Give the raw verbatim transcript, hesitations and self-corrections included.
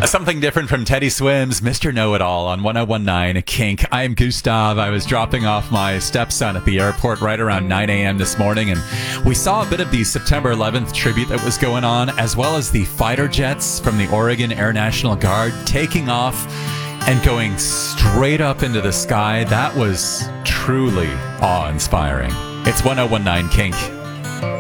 Something different from Teddy Swims, Mister Know-It-All on one oh one nine Kink. I'm Gustav. I was dropping off my stepson at the airport right around nine a.m. this morning, and we saw a bit of the September eleventh tribute that was going on, as well as the fighter jets from the Oregon Air National Guard taking off and going straight up into the sky. That was truly awe-inspiring. It's one oh one nine Kink.